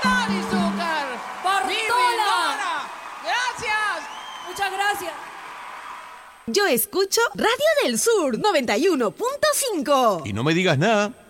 Dani Zúcar. ¡Portola! ¡Gracias! Muchas gracias. Yo escucho Radio del Sur 91.5. Y no me digas nada.